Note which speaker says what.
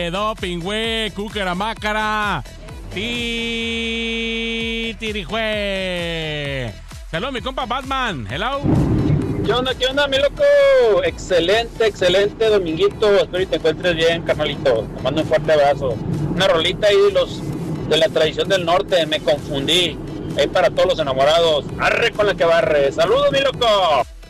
Speaker 1: Doping, güey, cúcara, mácara. Tirijue. Saludos, mi compa Batman. Hello.
Speaker 2: Qué onda, mi loco? Excelente dominguito. Espero que te encuentres bien, carnalito. Te mando un fuerte abrazo. Una rolita ahí de la tradición del norte. Me confundí. Ahí para todos los enamorados. Arre con la que barre. Saludos, mi loco.